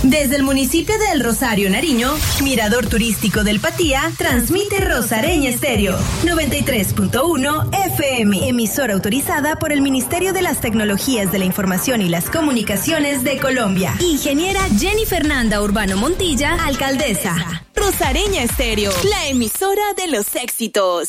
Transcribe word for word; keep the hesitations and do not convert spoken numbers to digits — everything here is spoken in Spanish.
Desde el municipio de El Rosario, Nariño, Mirador Turístico del Patía, transmite Rosareña Estéreo, noventa y tres punto uno F M, emisora autorizada por el Ministerio de las Tecnologías de la Información y las Comunicaciones de Colombia. Ingeniera Jenny Fernanda Urbano Montilla, alcaldesa. Rosareña Estéreo, la emisora de los éxitos.